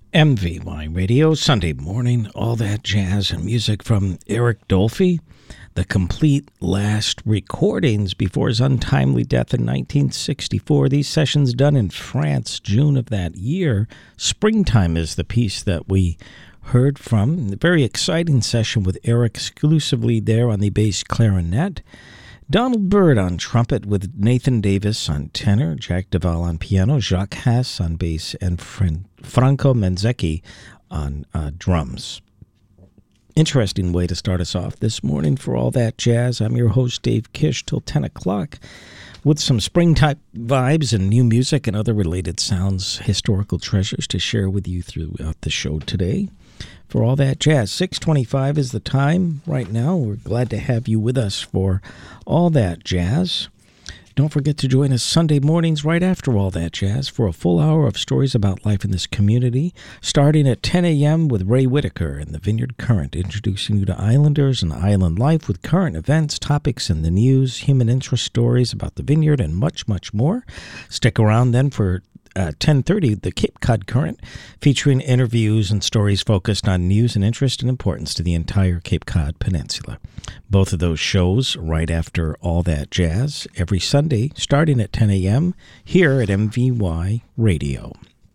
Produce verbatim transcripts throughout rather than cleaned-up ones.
M V Y Radio, Sunday morning, all that jazz and music from Eric Dolphy. The complete last recordings before his untimely death in nineteen sixty-four. These sessions done in France, June of that year. Springtime is the piece that we heard from. A very exciting session with Eric exclusively there on the bass clarinet. Donald Byrd on trumpet with Nathan Davis on tenor, Jack Duvall on piano, Jacques Haas on bass, and Franco Manzecchi on uh, drums. Interesting way to start us off this morning for all that jazz. I'm your host, Dave Kish, till ten o'clock with some springtime vibes and new music and other related sounds, historical treasures to share with you throughout the show today. For all that jazz, six twenty-five is the time right now. We're glad to have you with us for all that jazz. Don't forget to join us Sunday mornings right after all that jazz for a full hour of stories about life in this community, starting at ten a.m. with Ray Whitaker and the Vineyard Current, introducing you to Islanders and island life with current events, topics in the news, human interest stories about the vineyard, and much, much more. Stick around then for Uh, ten thirty, the Cape Cod Current, featuring interviews and stories focused on news and interest and importance to the entire Cape Cod Peninsula. Both of those shows right after all that jazz, every Sunday, starting at ten a.m. here at M V Y Radio.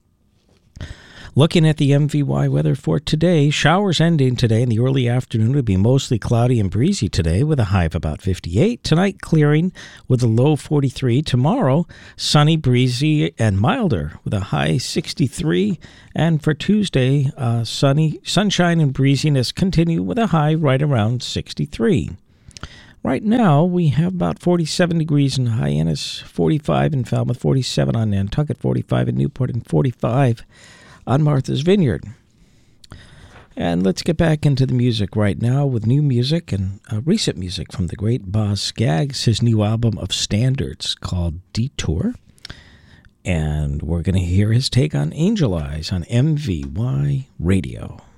Looking at the M V Y weather for today, showers ending today in the early afternoon. It'll be mostly cloudy and breezy today with a high of about fifty-eight. Tonight, clearing with a low forty-three. Tomorrow, sunny, breezy, and milder with a high sixty-three. And for Tuesday, uh, sunny, sunshine and breeziness continue with a high right around sixty-three. Right now, we have about forty-seven degrees in Hyannis, forty-five in Falmouth, forty-seven on Nantucket, forty-five in Newport, and forty-five on Martha's Vineyard. And let's get back into the music right now with new music and uh, recent music from the great Boz Scaggs, his new album of standards called Detour. And we're going to hear his take on Angel Eyes on M V Y Radio.